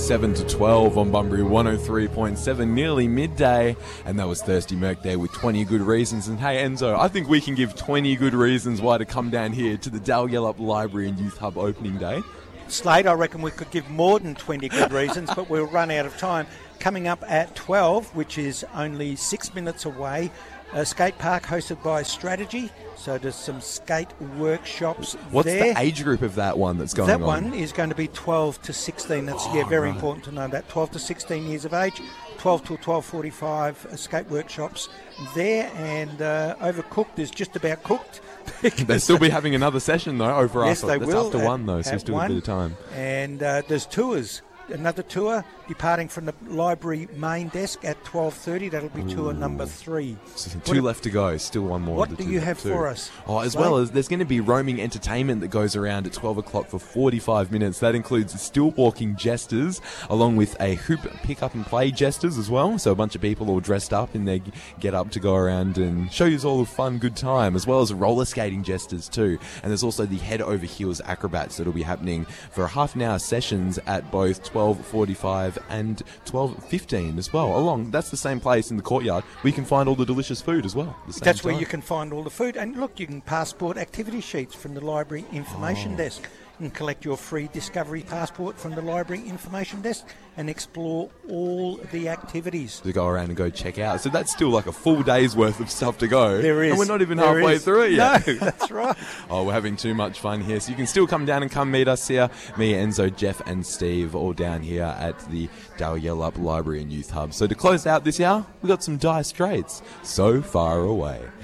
7 to 12 on Bunbury 103.7, nearly midday, and that was Thirsty Merc there with 20 good reasons. And hey, Enzo, I think we can give 20 good reasons why to come down here to the Dalyalup Library and Youth Hub opening day. Slade, I reckon we could give more than 20 good reasons, but we'll run out of time. Coming up at 12, which is only 6 minutes away, a skate park hosted by Strategy. So there's some skate workshops What's there. the age group of that one that's going on? That one is going to be 12 to 16. That's very important to know that. 12 to 16 years of age, 12 to 12:45 skate workshops there. And Overcooked is just about cooked. They'll still be having another session, though, over yes, they will. after 1, though, so still a bit of time. And there's tours. Another tour departing from the library main desk at 12:30. That'll be tour number 3. So 2 left to go. Still one more. What do you have for us? Oh, as well as there's going to be roaming entertainment that goes around at 12 o'clock for 45 minutes. That includes still walking jesters, along with a hoop pick up and play jesters as well. So a bunch of people all dressed up in their get up to go around and show you all a fun, good time, as well as roller skating jesters too. And there's also the head over heels acrobats that'll be happening for half an hour sessions at both 12:45 and 12:15 as well. That's the same place in the courtyard. We can find all the delicious food as well. That's where you can find all the food. And look, you can passport activity sheets from the library information desk. You can collect your free Discovery passport from the library information desk and explore all the activities. To go around and go check out. So that's still like a full day's worth of stuff to go. There is. And we're not even halfway through it yet. No, that's right. Oh, we're having too much fun here. So you can still come down and come meet us here. Me, Enzo, Jeff and Steve all down here at the Dalyalup Library and Youth Hub. So to close out this hour, we got some Dire Straits, So Far Away.